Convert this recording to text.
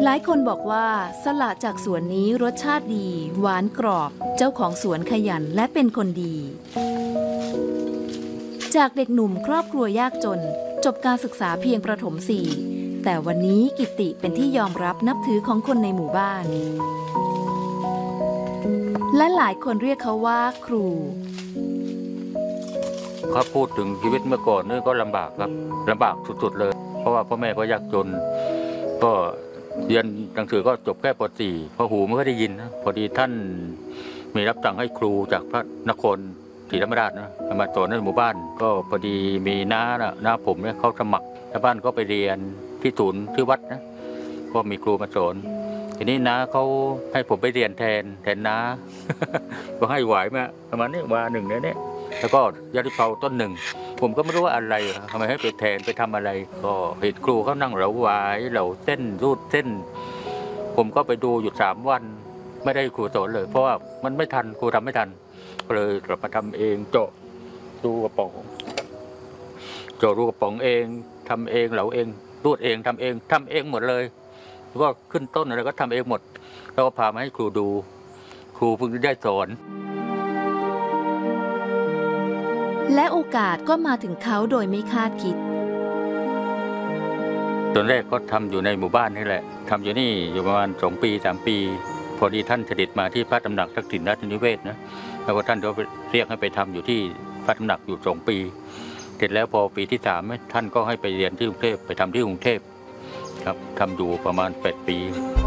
หลายคนบอกว่าสละจากสวนนี้รสชาติดีหวานกรอบเจ้าของสวนขยันและเป็นคนดี จากเด็กหนุ่มครอบครัวยากจนจบการศึกษาเพียงประถม 4แต่วันนี้กิตติเป็นที่ยอมรับนับถือของคนในหมู่บ้านและหลายคนเรียกเขาว่าครูเขาพูดถึงชีวิตเมื่อก่อนนี่ก็ลำบากครับลำบากสุดๆเลยเพราะว่าพ่อแม่ก็ยากจนก็เรียนหนังสือก็จบแค่ป .4 พอหูไม่ได้ยินนะพอดีท่านมีรับสั่งให้ครูจากพระนครศรีธรรมราชนะมาสอนในหมู่บ้านก็พอดีมีน้าผมเนี่ยเขาสมัครชาวบ้านก็ไปเรียนที่ศูนย์ที่วัดนะก็มีครูมาสอนทีนี้น้าเขาให้ผมไปเรียนแทนน้า ก็ให้หวายมาประมาณนี้วาหนึ่งเนี่ยแล้วก็ยาลิเผาต้นหนึ่งผมก็ไม่รู้ว่าอะไรทำไมให้ไปแทนไปทำอะไรก็เห็นครูเขานั่งเหลาหวายเหลาเส้นรูดเส้นผมก็ไปดูอยู่3 วันไม่ได้ครูสอนเลยเพราะว่ามันไม่ทันครูทำไม่ทันก็เลยกลับมาทำเองเจาะรูกระป๋องเองทำเองเหลาเองรูดเองทำเองหมดเลยแล้วก็ขึ้นต้นอะไรก็ทำเองหมดแล้วก็พามาให้ครูดูครูเพิ่งได้สอนและโอกาสก็มาถึงเขาโดยไม่คาดคิดตอนแรกก็ทำอยู่ในหมู่บ้านนี่แหละทำอยู่นี่อยู่ประมาณ2 ปี 3 ปีพอดีท่านเสด็จมาที่พระตำหนักทักษิณราชนิเวศนะแล้วก็ท่านก็เรียกให้ไปทำอยู่ที่พระตำหนักอยู่2 ปีเสร็จแล้วพอปีที่3ท่านก็ให้ไปเรียนที่กรุงเทพไปทำที่กรุงเทพครับทำอยู่ประมาณ8 ปี